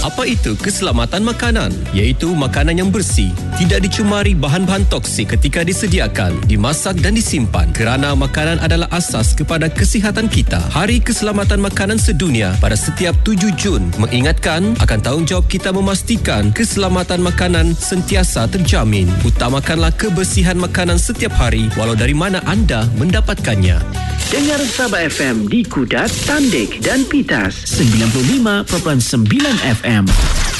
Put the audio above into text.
Apa itu keselamatan makanan? Iaitu makanan yang bersih, tidak dicemari bahan-bahan toksik ketika disediakan, dimasak dan disimpan, kerana makanan adalah asas kepada kesihatan kita. Hari Keselamatan Makanan Sedunia pada setiap 7 Jun mengingatkan akan tanggungjawab kita memastikan keselamatan makanan sentiasa terjamin. Utamakanlah kebersihan makanan setiap hari walau dari mana anda mendapatkannya. Dengar Sabah FM di Kudat, Tandik dan Pitas 95.9 FM.